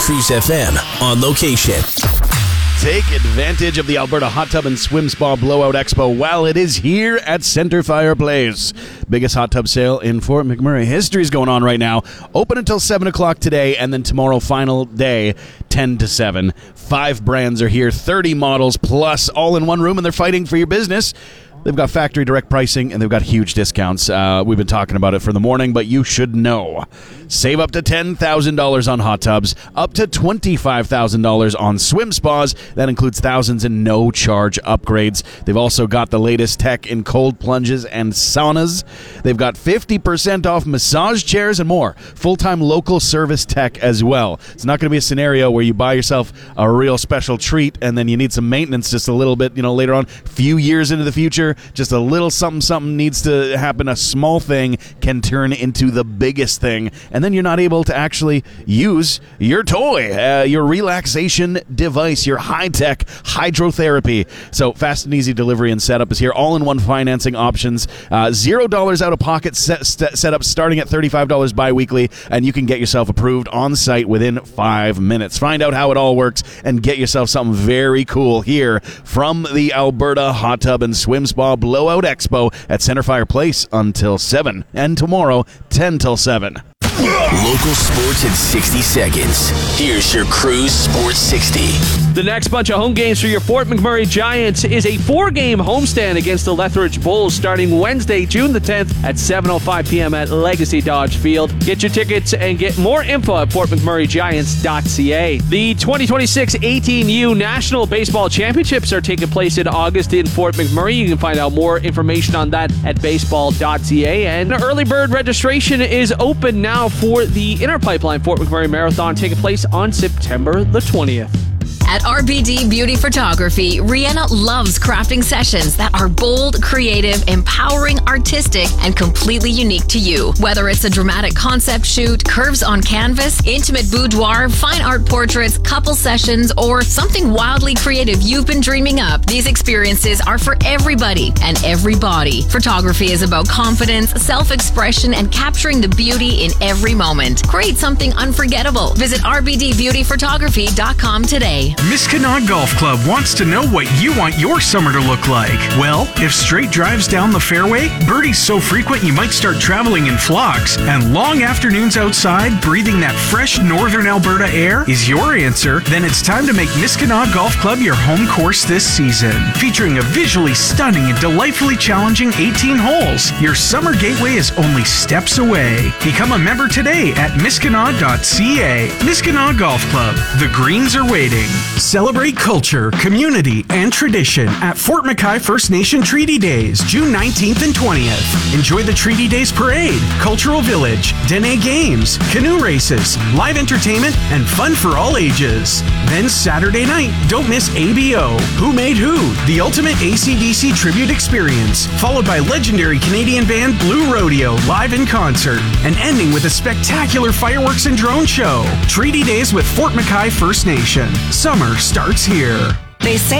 Cruise FM on location. Take advantage of the Alberta Hot Tub and Swim Spa Blowout Expo while it is here at Centerfire Place. Biggest hot tub sale in Fort McMurray history is going on right now. Open until 7 o'clock today, and then tomorrow, final day, 10 to 7. 5 brands are here, 30 models plus, all in one room, and they're fighting for your business. They've got factory direct pricing, and they've got huge discounts. We've been talking about it for the morning, but you should know. Save up to $10,000 on hot tubs, up to $25,000 on swim spas. That includes thousands in no-charge upgrades. They've also got the latest tech in cold plunges and saunas. They've got 50% off massage chairs and more. Full-time local service tech as well. It's not going to be a scenario where you buy yourself a real special treat and then you need some maintenance just a little bit, later on, few years into the future. Just a little something needs to happen. A small thing can turn into the biggest thing, and then you're not able to actually use your toy, your relaxation device, your high-tech hydrotherapy. So fast and easy delivery and setup is here. All-in-one financing options. $0 out-of-pocket setup starting at $35 bi-weekly, and you can get yourself approved on-site within 5 minutes. Find out how it all works and get yourself something very cool here from the Alberta Hot Tub and Swim Spa Blowout Expo at Centerfire Place until 7, and tomorrow 10 till 7. Local sports in 60 seconds. Here's your Cruise Sports 60. The next bunch of home games for your Fort McMurray Giants is a 4-game homestand against the Lethbridge Bulls starting Wednesday, June the 10th at 7:05 p.m. at Legacy Dodge Field. Get your tickets and get more info at fortmcmurraygiants.ca. The 2026 18U National Baseball Championships are taking place in August in Fort McMurray. You can find out more information on that at baseball.ca. And early bird registration is open now for the Inner Pipeline Fort McMurray Marathon taking place on September the 20th. At RBD Beauty Photography, Rihanna loves crafting sessions that are bold, creative, empowering, artistic, and completely unique to you. Whether it's a dramatic concept shoot, curves on canvas, intimate boudoir, fine art portraits, couple sessions, or something wildly creative you've been dreaming up, these experiences are for everybody and everybody. Photography is about confidence, self-expression, and capturing the beauty in every moment. Create something unforgettable. Visit rbdbeautyphotography.com today. Miskinaw Golf Club wants to know what you want your summer to look like. Well, if straight drives down the fairway, birdies so frequent you might start traveling in flocks, and long afternoons outside breathing that fresh northern Alberta air is your answer, then it's time to make Miskinaw Golf Club your home course this season. Featuring a visually stunning and delightfully challenging 18 holes, your summer gateway is only steps away. Become a member today at miskinaw.ca. Miskinaw Golf Club. The greens are waiting. Celebrate culture, community, and tradition at Fort McKay First Nation Treaty Days, June 19th and 20th. Enjoy the Treaty Days Parade, Cultural Village, Dene Games, canoe races, live entertainment, and fun for all ages. Then Saturday night, don't miss ABO, Who Made Who, the ultimate AC/DC tribute experience, followed by legendary Canadian band Blue Rodeo live in concert, and ending with a spectacular fireworks and drone show. Treaty Days with Fort McKay First Nation. Summer starts here. They say